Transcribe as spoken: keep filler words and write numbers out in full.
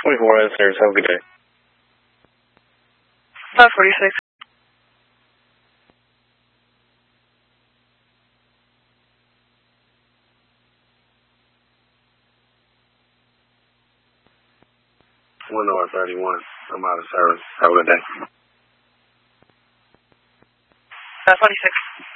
twenty-four listeners, have a good day. five forty-six. one North thirty-one. I'm out of service. Have a good day. five forty-six.